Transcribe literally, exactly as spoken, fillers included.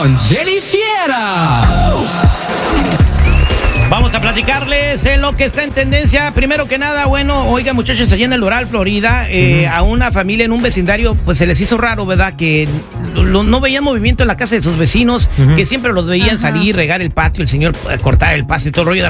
con Jenny Fiera. Vamos a platicarles en lo que está en tendencia. Primero que nada, bueno, oiga, muchachos, allá en el Doral, Florida, eh, uh-huh. a una familia en un vecindario, pues se les hizo raro, ¿verdad? Que lo, no veían movimiento en la casa de sus vecinos, uh-huh. que siempre los veían uh-huh. salir, regar el patio, el señor cortar el pasto y todo el rollo.